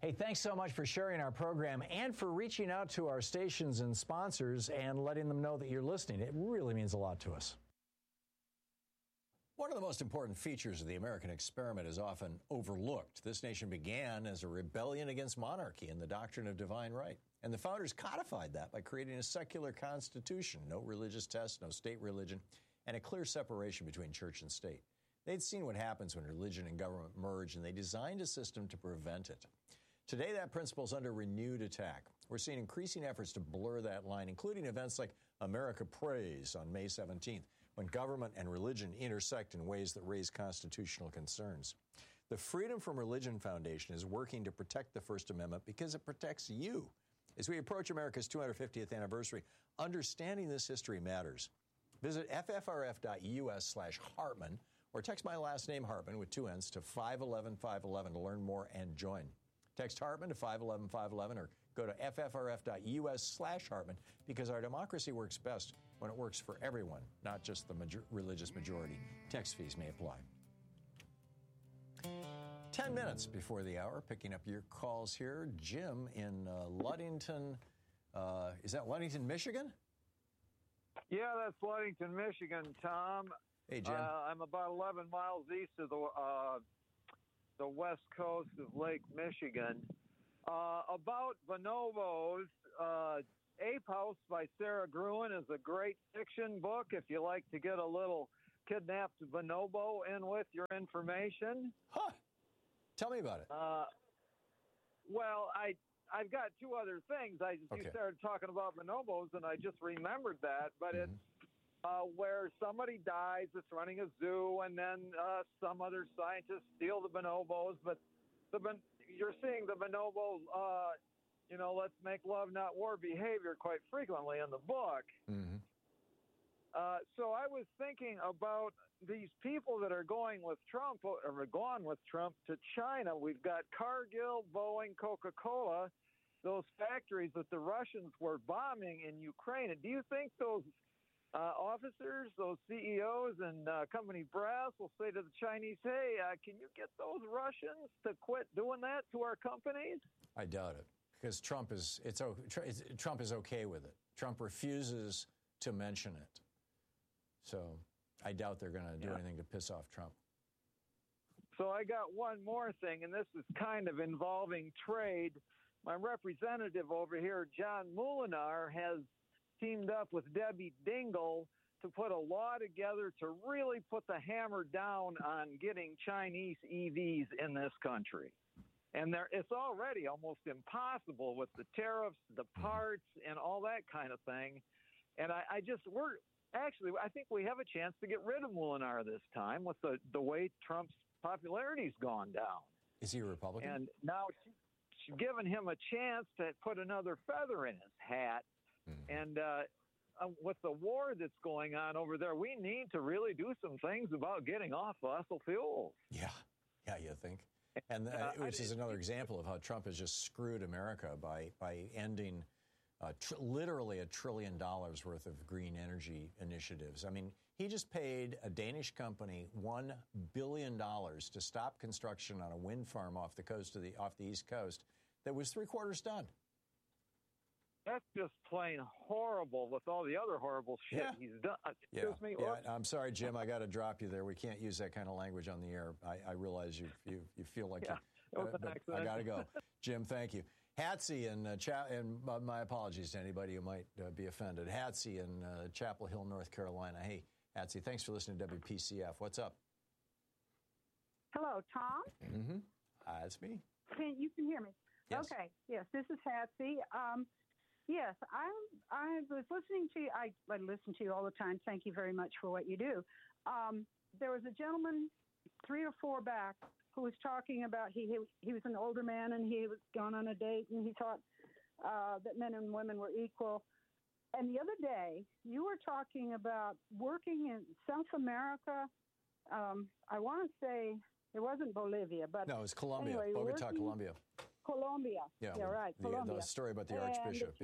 Hey, thanks so much for sharing our program and for reaching out to our stations and sponsors and letting them know that you're listening. It really means a lot to us. One of the most important features of the American experiment is often overlooked. This nation began as a rebellion against monarchy and the doctrine of divine right. And the founders codified that by creating a secular constitution, no religious test, no state religion, and a clear separation between church and state. They'd seen what happens when religion and government merge, and they designed a system to prevent it. Today, that principle is under renewed attack. We're seeing increasing efforts to blur that line, including events like America Prays on May 17th, when government and religion intersect in ways that raise constitutional concerns. The Freedom from Religion Foundation is working to protect the First Amendment because it protects you. As we approach America's 250th anniversary, understanding this history matters. Visit ffrf.us/Hartman or text my last name, Hartman, with 2 N's to 511-511 to learn more and join. Text Hartman to 511-511 or go to ffrf.us/Hartman because our democracy works best when it works for everyone, not just the religious majority. Text fees may apply. 10 minutes before the hour, picking up your calls here. Jim in Ludington. Is that Ludington, Michigan? Yeah, that's Ludington, Michigan, Tom. Hey, Jim. I'm about 11 miles east of the west coast of Lake Michigan. About bonobos, Ape House by Sarah Gruen is a great fiction book if you like to get a little kidnapped bonobo in with your information. Huh. Tell me about it. Well, I've got 2 other things. You started talking about bonobos, and I just remembered that. But it's where somebody dies that's running a zoo, and then some other scientists steal the bonobos. But you're seeing the bonobo, let's make love, not war behavior quite frequently in the book. Mm-hmm. So I was thinking about these people that are going with Trump, or gone with Trump to China. We've got Cargill, Boeing, Coca-Cola, those factories that the Russians were bombing in Ukraine. And do you think those officers, those CEOs and company brass will say to the Chinese, hey, can you get those Russians to quit doing that to our companies? I doubt it, because Trump is okay with it. Trump refuses to mention it. So I doubt they're going to do anything to piss off Trump. So I got one more thing, and this is kind of involving trade. My representative over here, John Moolenaar, has teamed up with Debbie Dingell to put a law together to really put the hammer down on getting Chinese EVs in this country. And it's already almost impossible with the tariffs, the parts, and all that kind of thing. And I think we have a chance to get rid of Moolenaar this time with the way Trump's popularity's gone down. Is he a Republican? And now she's given him a chance to put another feather in his hat. Mm-hmm. And with the war that's going on over there, we need to really do some things about getting off fossil fuels. Yeah, you think? And which is another example of how Trump has just screwed America by ending literally $1 trillion worth of green energy initiatives. I mean, he just paid a Danish company $1 billion to stop construction on a wind farm off the East Coast that was 3/4 done. That's just plain horrible with all the other horrible shit he's done. Excuse me? Yeah. I'm sorry, Jim. I got to drop you there. We can't use that kind of language on the air. I realize you feel like it was an accident. I got to go. Jim, thank you. Hatsy and my apologies to anybody who might be offended. Hatsy in Chapel Hill, North Carolina. Hey, Hatsy, thanks for listening to WPCF. What's up? Hello, Tom? Mm-hmm. That's me. You can hear me? Yes. Okay. Yes, this is Hatsy. Yes, I was listening to you. I listen to you all the time. Thank you very much for what you do. There was a gentleman 3 or 4 back who was talking about he was an older man and he was gone on a date and he thought that men and women were equal. And the other day you were talking about working in South America. I want to say it wasn't Bolivia, but no, it was Colombia, anyway, Bogota, Colombia. Colombia. Yeah, right. Colombia. The story about the Archbishop.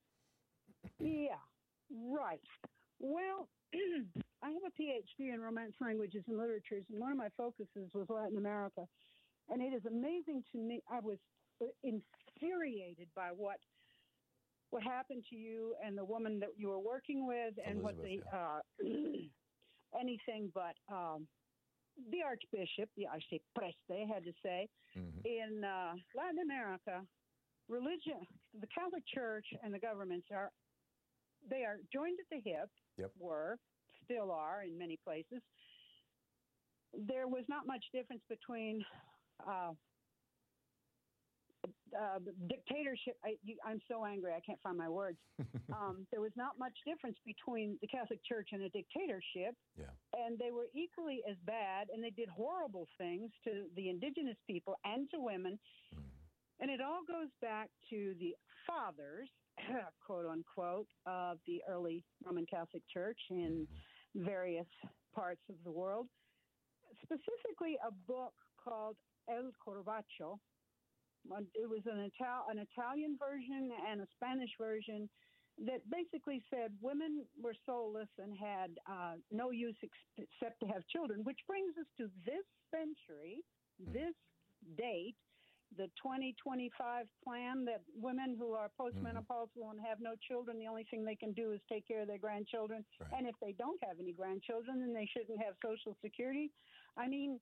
Yeah, right. Well, I have a PhD in Romance languages and literatures, and one of my focuses was Latin America. And it is amazing to me. I was infuriated by what happened to you and the woman that you were working with, and Elizabeth, what the anything but the Archbishop, the Arcipreste, had to say. In Latin America, religion, the Catholic Church and the governments are joined at the hip. Yep. Still are in many places. There was not much difference between dictatorship. I'm so angry I can't find my words. There was not much difference between the Catholic Church and a dictatorship. Yeah. And they were equally as bad, and they did horrible things to the indigenous people and to women. And it all goes back to the fathers, quote unquote, of the early Roman Catholic Church in various parts of the world. Specifically, a book called El Corbacho. It was an Italian version and a Spanish version that basically said women were soulless and had no use except to have children, which brings us to this century, this date, the 2025 plan that women who are postmenopausal and have no children, the only thing they can do is take care of their grandchildren. Right. And if they don't have any grandchildren, then they shouldn't have Social Security. I mean,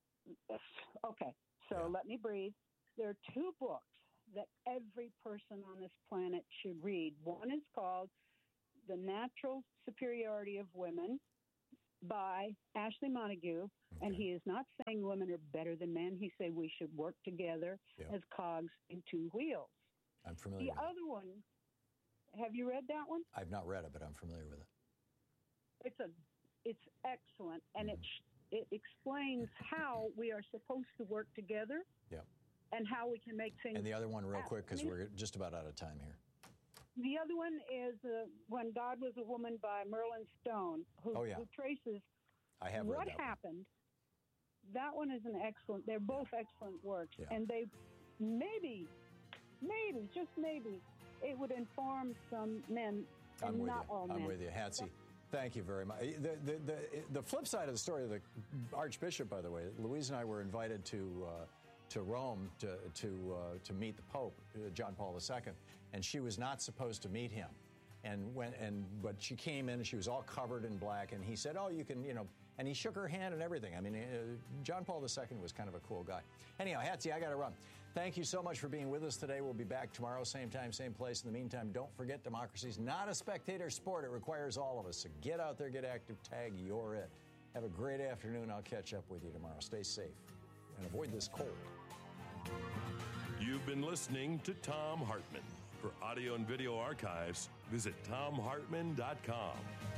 okay, so let me breathe. There are two books that every person on this planet should read. One is called The Natural Superiority of Women by Ashley Montague. Okay. And he is not saying women are better than men. He said we should work together as cogs in two wheels. I'm familiar with it. The other one, have you read that one? I've not read it, but I'm familiar with it. It's excellent, and it explains how we are supposed to work together. Yeah. And how we can make things. And the other one, real quick, because we're just about out of time here. The other one is When God Was a Woman by Merlin Stone, who traces I have what read that happened. That one is an excellent. They're both excellent works, and they maybe, just maybe, it would inform some men, and not all men. I'm with you, Hatsie. Thank you very much. The flip side of the story of the Archbishop, by the way, Louise and I were invited to Rome to meet the Pope, John Paul II, and she was not supposed to meet him. But she came in and she was all covered in black, and he said, "Oh, you can, and he shook her hand and everything." I mean, John Paul II was kind of a cool guy. Anyhow, Hatsie, I got to run. Thank you so much for being with us today. We'll be back tomorrow, same time, same place. In the meantime, don't forget, democracy's not a spectator sport. It requires all of us. So get out there, get active, tag, you're it. Have a great afternoon. I'll catch up with you tomorrow. Stay safe and avoid this cold. You've been listening to Thom Hartmann. For audio and video archives, visit ThomHartmann.com.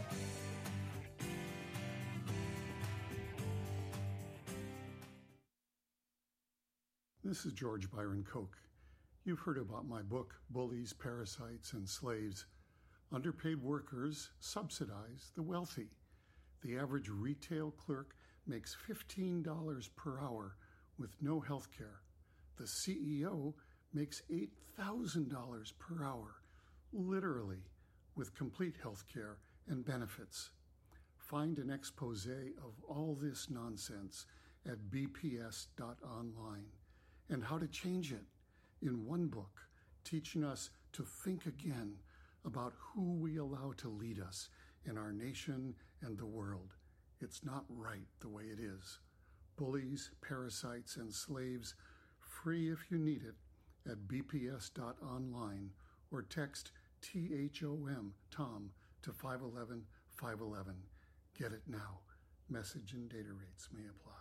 This is George Byron Koch. You've heard about my book, Bullies, Parasites, and Slaves. Underpaid workers subsidize the wealthy. The average retail clerk makes $15 per hour with no health care. The CEO makes $8,000 per hour, literally, with complete health care and benefits. Find an expose of all this nonsense at bps.online and how to change it in one book, teaching us to think again about who we allow to lead us in our nation and the world. It's not right the way it is. Bullies, Parasites, and Slaves, free if you need it, at bps.online or text THOM, Tom, to 511-511. Get it now. Message and data rates may apply.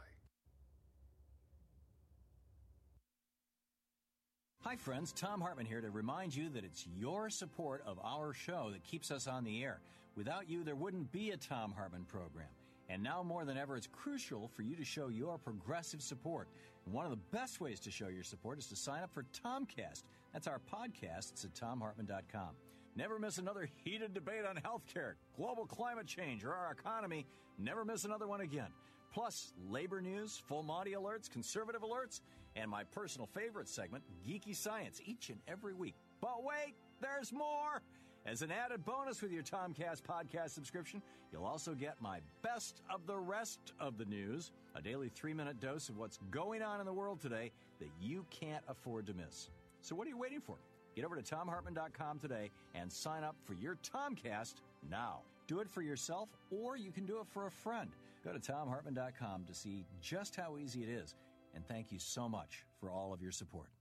Hi, friends. Thom Hartmann here to remind you that it's your support of our show that keeps us on the air. Without you, there wouldn't be a Thom Hartmann program. And now more than ever, it's crucial for you to show your progressive support. And one of the best ways to show your support is to sign up for Tomcast. That's our podcast. It's at ThomHartmann.com. Never miss another heated debate on healthcare, global climate change, or our economy. Never miss another one again. Plus, labor news, full Monty alerts, conservative alerts, and my personal favorite segment, Geeky Science, each and every week. But wait, there's more! As an added bonus with your Tomcast podcast subscription, you'll also get my best of the rest of the news, a daily 3-minute dose of what's going on in the world today, that you can't afford to miss. So what are you waiting for? Get over to TomHartman.com today and sign up for your Tomcast now. Do it for yourself, or you can do it for a friend. Go to TomHartman.com to see just how easy it is. And thank you so much for all of your support.